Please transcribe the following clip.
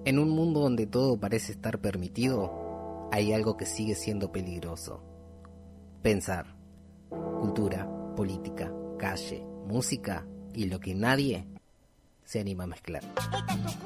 En un mundo donde todo parece estar permitido, hay algo que sigue siendo peligroso. Pensar. Cultura, política, calle, música y lo que nadie se anima a mezclar.